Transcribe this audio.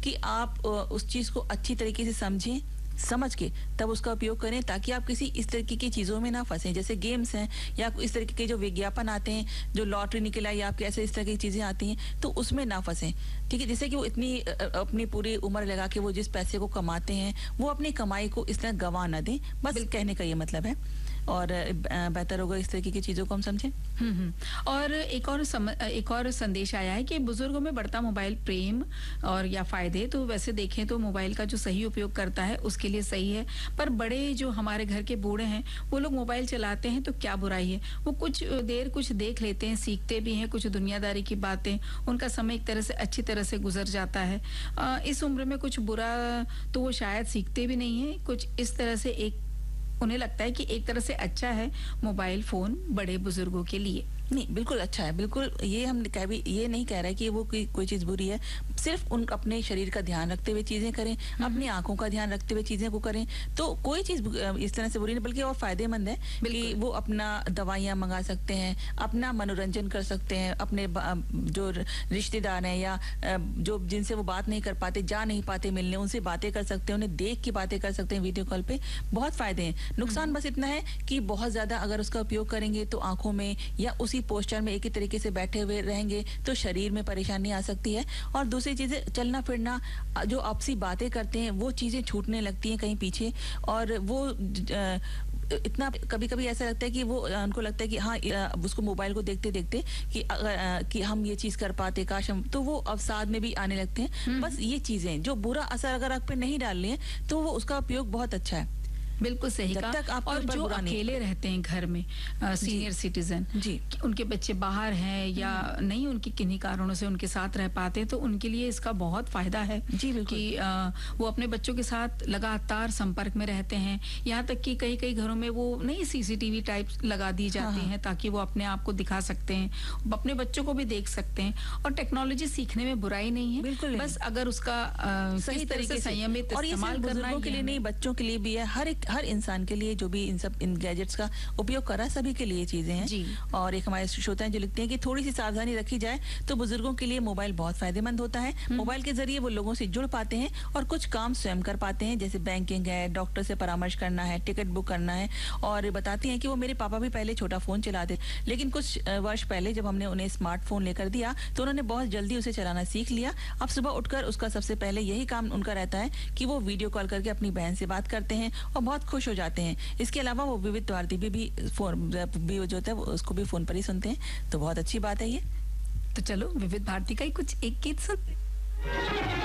कि आप उस चीज़ को अच्छी तरीके से समझें, समझ के तब उसका उपयोग करें, ताकि आप किसी इस तरीके की चीज़ों में ना फंसें। जैसे गेम्स हैं या इस तरीके के जो विज्ञापन आते हैं, जो लॉटरी निकल आई, आपके ऐसे इस तरह की चीज़ें आती हैं, तो उसमें ना फंसें। ठीक है? जैसे कि वो इतनी अपनी पूरी उम्र लगा के वो जिस पैसे को कमाते हैं, वो अपनी कमाई को इस तरह गँवा ना दें। बस कहने का ये मतलब है। और बेहतर होगा इस तरीके की चीज़ों को हम समझें। और एक और संदेश आया है कि बुजुर्गों में बढ़ता मोबाइल प्रेम और या फायदे, तो वैसे देखें तो मोबाइल का जो सही उपयोग करता है उसके लिए सही है, पर बड़े जो हमारे घर के बूढ़े हैं वो लोग मोबाइल चलाते हैं तो क्या बुराई है, वो कुछ देर कुछ देख लेते हैं, सीखते भी हैं कुछ दुनियादारी की बातें, उनका समय एक तरह से अच्छी तरह से गुजर जाता है। इस उम्र में कुछ बुरा तो वो शायद सीखते भी नहीं है, कुछ इस तरह से उन्हें लगता है कि एक तरह से अच्छा है मोबाइल फोन बड़े बुजुर्गों के लिए। नहीं, बिल्कुल अच्छा है, बिल्कुल। ये हम ये नहीं कह रहे कि वो कोई चीज़ बुरी है। सिर्फ उन अपने शरीर का ध्यान रखते हुए चीज़ें करें, अपनी आँखों का ध्यान रखते हुए चीज़ें को करें, तो कोई चीज़ इस तरह से बुरी नहीं, बल्कि और फ़ायदेमंद है कि वो अपना दवाइयाँ मंगा सकते हैं, अपना मनोरंजन कर सकते हैं, अपने जो रिश्तेदार हैं या जो जिनसे वो बात नहीं कर पाते, जा नहीं पाते मिलने, उनसे बातें कर सकते हैं, उन्हें देख के बातें कर सकते हैं वीडियो कॉल पे। बहुत फ़ायदे हैं। नुकसान बस इतना है कि बहुत ज़्यादा अगर उसका उपयोग करेंगे तो आँखों में या उसी पोस्चर में एक ही तरीके से बैठे हुए रहेंगे तो शरीर में परेशानी आ सकती है। और दूसरी चीज़ें, चलना फिरना, जो आपसी बातें करते हैं, वो चीज़ें छूटने लगती हैं कहीं पीछे। और वो इतना कभी-कभी ऐसा लगता है कि वो उनको लगता है कि हाँ, उसको मोबाइल को देखते-देखते कि हम ये चीज़ कर पाते, काश हम, तो वो अवसाद में भी आने लगते हैं। बस ये चीज़ें जो बुरा असर अगर आप पे नहीं डाल रही हैं तो वो उसका उपयोग बहुत अच्छा है। बिल्कुल सही कहा। और जो अकेले रहते हैं घर में, सीनियर सिटीजन, जी, उनके बच्चे बाहर हैं या नहीं, उनके किन्हीं कारणों से उनके साथ रह पाते, तो उनके लिए इसका बहुत फायदा है। जी, बिल्कुल। कि वो अपने बच्चों के साथ लगातार संपर्क में रहते हैं। यहाँ तक कि कई घरों में वो नहीं सीसीटीवी टाइप लगा दी जाती हैं ताकि वो अपने आप को दिखा सकते हैं, अपने बच्चों को भी देख सकते हैं। और टेक्नोलॉजी सीखने में बुराई नहीं है, बिल्कुल, बस अगर उसका सही तरीके से संयमित इस्तेमाल करना है। बुजुर्गों के लिए नहीं, बच्चों के लिए भी है, हर इंसान के लिए जो भी इन गैजेट्स का उपयोग कर रहा है, सभी के लिए चीजें हैं। जी। और एक हमारे श्रोता हैं जो लिखते हैं कि थोड़ी सी सावधानी रखी जाए तो बुजुर्गों के लिए मोबाइल बहुत फायदेमंद होता है। मोबाइल के जरिए वो लोगों से जुड़ पाते हैं और कुछ काम स्वयं कर पाते हैं, जैसे बैंकिंग है, डॉक्टर से परामर्श करना है, टिकट बुक करना है। और बताती हैं कि वो मेरे पापा भी पहले छोटा फोन चलाते, लेकिन कुछ वर्ष पहले जब हमने उन्हें स्मार्टफोन लेकर दिया तो उन्होंने बहुत जल्दी उसे चलाना सीख लिया। अब सुबह उठकर उसका सबसे पहले यही काम उनका रहता है कि वो वीडियो कॉल करके अपनी बहन से बात करते हैं और बहुत खुश हो जाते हैं। इसके अलावा वो विविध भारती भी फोन भी जो होता है वो उसको भी फोन पर ही सुनते हैं, तो बहुत अच्छी बात है ये। तो चलो विविध भारती का ही कुछ एक गीत सुनते हैं।